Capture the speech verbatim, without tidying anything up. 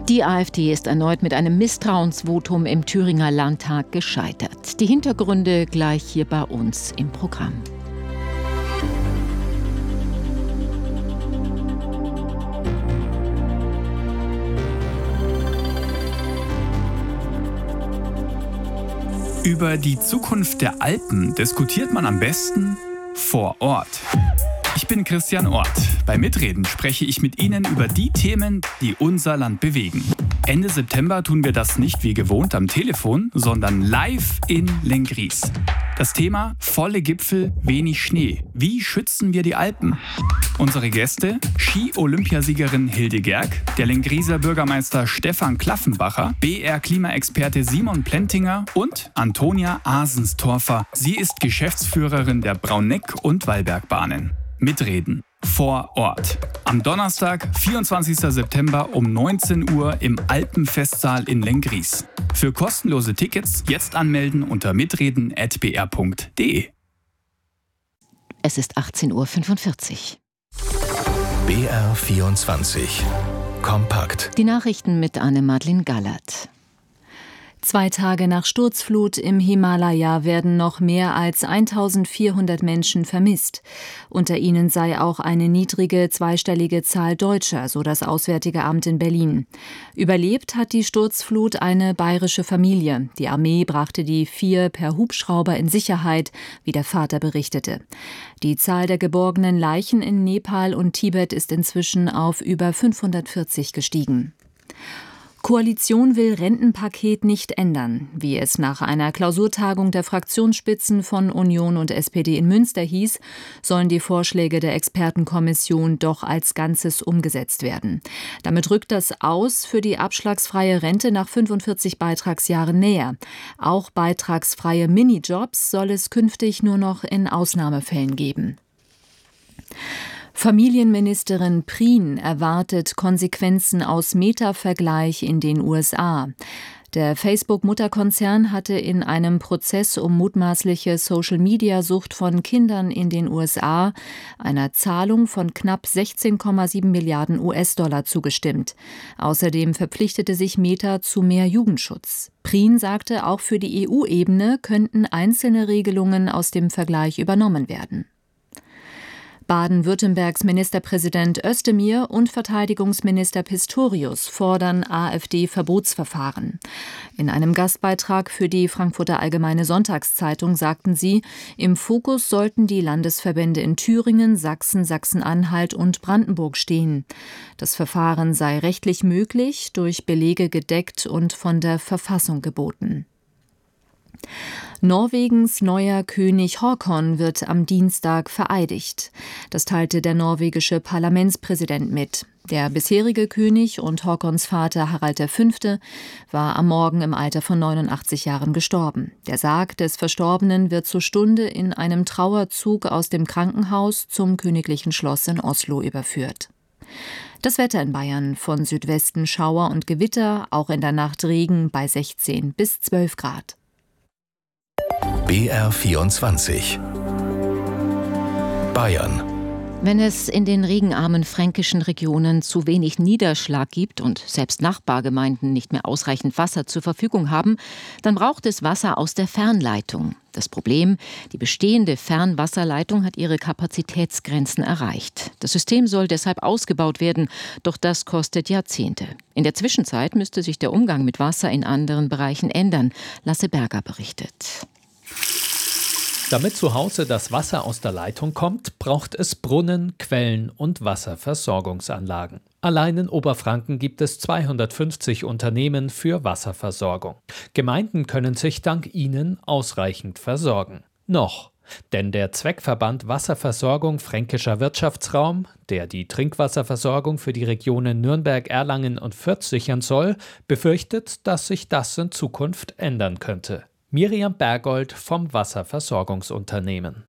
Die AfD ist erneut mit einem Misstrauensvotum im Thüringer Landtag gescheitert. Die Hintergründe gleich hier bei uns im Programm. Über die Zukunft der Alpen diskutiert man am besten vor Ort. Ich bin Christian Ort. Bei Mitreden spreche ich mit Ihnen über die Themen, die unser Land bewegen. Ende September tun wir das nicht wie gewohnt am Telefon, sondern live in Lenggries. Das Thema: volle Gipfel, wenig Schnee. Wie schützen wir die Alpen? Unsere Gäste: Ski-Olympiasiegerin Hilde Gerg, der Lengrieser Bürgermeister Stefan Klaffenbacher, B R-Klimaexperte Simon Plentinger und Antonia Asenstorfer. Sie ist Geschäftsführerin der Brauneck- und Wallbergbahnen. Mitreden vor Ort. Am Donnerstag, vierundzwanzigsten September um neunzehn Uhr im Alpenfestsaal in Lenggries. Für kostenlose Tickets jetzt anmelden unter mitreden at b r punkt d e. Es ist achtzehn Uhr fünfundvierzig. B R vierundzwanzig. Kompakt. Die Nachrichten mit Anne-Madeleine Gallert. Zwei Tage nach Sturzflut im Himalaya werden noch mehr als eintausendvierhundert Menschen vermisst. Unter ihnen sei auch eine niedrige zweistellige Zahl Deutscher, so das Auswärtige Amt in Berlin. Überlebt hat die Sturzflut eine bayerische Familie. Die Armee brachte die vier per Hubschrauber in Sicherheit, wie der Vater berichtete. Die Zahl der geborgenen Leichen in Nepal und Tibet ist inzwischen auf über fünfhundertvierzig gestiegen. Koalition will Rentenpaket nicht ändern. Wie es nach einer Klausurtagung der Fraktionsspitzen von Union und S P D in Münster hieß, sollen die Vorschläge der Expertenkommission doch als Ganzes umgesetzt werden. Damit rückt das Aus für die abschlagsfreie Rente nach fünfundvierzig Beitragsjahren näher. Auch beitragsfreie Minijobs soll es künftig nur noch in Ausnahmefällen geben. Familienministerin Prien erwartet Konsequenzen aus Meta-Vergleich in den U S A. Der Facebook-Mutterkonzern hatte in einem Prozess um mutmaßliche Social-Media-Sucht von Kindern in den U S A einer Zahlung von knapp sechzehn Komma sieben Milliarden U S-Dollar zugestimmt. Außerdem verpflichtete sich Meta zu mehr Jugendschutz. Prien sagte, auch für die E U-Ebene könnten einzelne Regelungen aus dem Vergleich übernommen werden. Baden-Württembergs Ministerpräsident Özdemir und Verteidigungsminister Pistorius fordern AfD-Verbotsverfahren. In einem Gastbeitrag für die Frankfurter Allgemeine Sonntagszeitung sagten sie, im Fokus sollten die Landesverbände in Thüringen, Sachsen, Sachsen-Anhalt und Brandenburg stehen. Das Verfahren sei rechtlich möglich, durch Belege gedeckt und von der Verfassung geboten. Norwegens neuer König Håkon wird am Dienstag vereidigt. Das teilte der norwegische Parlamentspräsident mit. Der bisherige König und Håkons Vater Harald der Fünfte war am Morgen im Alter von neunundachtzig Jahren gestorben. Der Sarg des Verstorbenen wird zur Stunde in einem Trauerzug aus dem Krankenhaus zum königlichen Schloss in Oslo überführt. Das Wetter in Bayern: von Südwesten Schauer und Gewitter, auch in der Nacht Regen bei sechzehn bis zwölf Grad. B R vierundzwanzig. Bayern. Wenn es in den regenarmen fränkischen Regionen zu wenig Niederschlag gibt und selbst Nachbargemeinden nicht mehr ausreichend Wasser zur Verfügung haben, dann braucht es Wasser aus der Fernleitung. Das Problem: die bestehende Fernwasserleitung hat ihre Kapazitätsgrenzen erreicht. Das System soll deshalb ausgebaut werden, doch das kostet Jahrzehnte. In der Zwischenzeit müsste sich der Umgang mit Wasser in anderen Bereichen ändern. Lasse Berger berichtet. Damit zu Hause das Wasser aus der Leitung kommt, braucht es Brunnen, Quellen und Wasserversorgungsanlagen. Allein in Oberfranken gibt es zweihundertfünfzig Unternehmen für Wasserversorgung. Gemeinden können sich dank ihnen ausreichend versorgen. Noch. Denn der Zweckverband Wasserversorgung Fränkischer Wirtschaftsraum, der die Trinkwasserversorgung für die Regionen Nürnberg, Erlangen und Fürth sichern soll, befürchtet, dass sich das in Zukunft ändern könnte. Miriam Bergold vom Wasserversorgungsunternehmen.